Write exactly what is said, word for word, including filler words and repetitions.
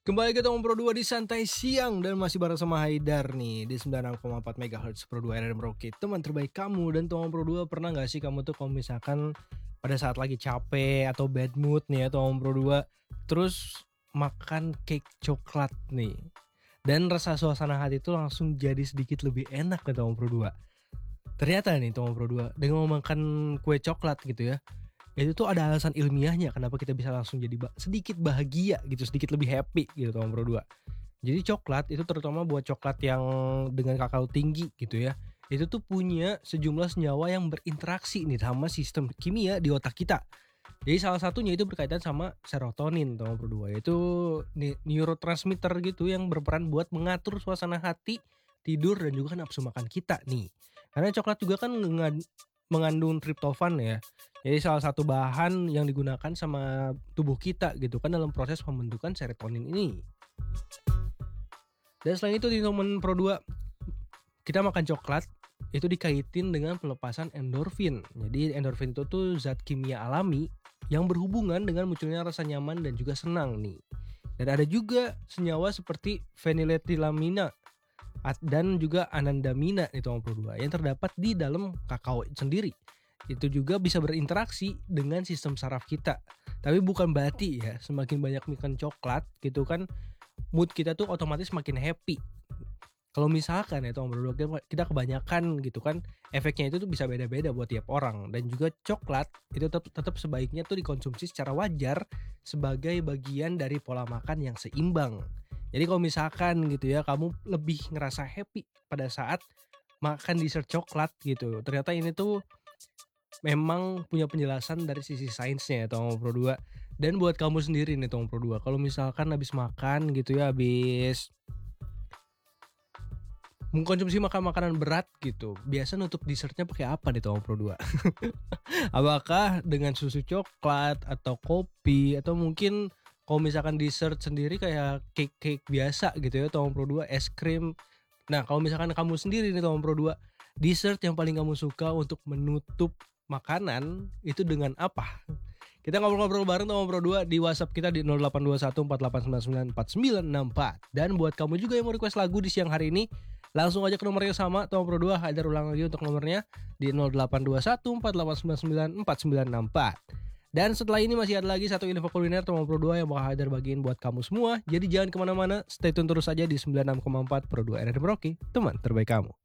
Kembali ke Tomong Pro dua di Santai Siang dan masih bareng sama Haidar nih di sembilan enam koma empat megahertz Pro dua R R M Rocky, teman terbaik kamu. Dan Tomong Pro dua, pernah gak sih kamu tuh kalau misalkan pada saat lagi capek atau bad mood nih ya Tomong Pro dua, terus makan cake coklat nih, dan rasa suasana hati itu langsung jadi sedikit lebih enak nih Tomong Pro dua. Ternyata nih Tomong Pro dua, dengan memakan kue coklat gitu ya, itu tuh ada alasan ilmiahnya kenapa kita bisa langsung jadi ba- sedikit bahagia gitu, sedikit lebih happy gitu Tomong Pro dua. Jadi coklat itu, terutama buat coklat yang dengan kakao tinggi gitu ya, itu tuh punya sejumlah senyawa yang berinteraksi nih sama sistem kimia di otak kita. Jadi salah satunya itu berkaitan sama serotonin Tomong Pro dua, yaitu ni- neurotransmitter gitu yang berperan buat mengatur suasana hati, tidur, dan juga nafsu makan kita nih. Karena coklat juga kan mengan- mengandung triptofan ya. Jadi salah satu bahan yang digunakan sama tubuh kita gitu kan dalam proses pembentukan serotonin ini. Dan selain itu di Tomong Pro dua, kita makan coklat itu dikaitin dengan pelepasan endorfin. Jadi endorfin itu tuh zat kimia alami yang berhubungan dengan munculnya rasa nyaman dan juga senang nih. Dan ada juga senyawa seperti feniletilamina dan juga anandamina nih Tomong Pro dua yang terdapat di dalam kakao sendiri. Itu juga bisa berinteraksi dengan sistem saraf kita. Tapi bukan berarti ya semakin banyak makan coklat gitu kan mood kita tuh otomatis makin happy. Kalau misalkan ya Tomong Pro dua kita kebanyakan gitu kan, efeknya itu tuh bisa beda-beda buat tiap orang. Dan juga coklat itu tetap, tetap sebaiknya tuh dikonsumsi secara wajar sebagai bagian dari pola makan yang seimbang. Jadi kalau misalkan gitu ya kamu lebih ngerasa happy pada saat makan dessert coklat gitu, ternyata ini tuh memang punya penjelasan dari sisi sainsnya ya Tomong Pro dua. Dan buat kamu sendiri nih Tomong Pro dua, kalau misalkan habis makan gitu ya, habis mengkonsumsi makan makanan berat gitu, biasa nutup dessertnya pakai apa nih Tomong Pro dua? Apakah dengan susu coklat atau kopi, atau mungkin kalau misalkan dessert sendiri kayak cake-cake biasa gitu ya Tomong Pro dua, es krim. Nah kalau misalkan kamu sendiri nih Tomong Pro dua, dessert yang paling kamu suka untuk menutup makanan itu dengan apa? Kita ngobrol-ngobrol bareng Tomong Pro dua di WhatsApp kita di nol delapan dua satu empat delapan sembilan sembilan empat sembilan enam empat. Dan buat kamu juga yang mau request lagu di siang hari ini, langsung aja ke nomornya sama Tomong Pro dua. Haidar ulang lagi untuk nomornya di nol delapan dua satu empat delapan sembilan sembilan empat sembilan enam empat. Dan setelah ini masih ada lagi satu info kuliner Tomong Pro dua yang bakal Haidar bagiin buat kamu semua. Jadi jangan kemana-mana, stay tune terus aja di sembilan enam koma empat Pro dua R R M Rocky, teman terbaik kamu.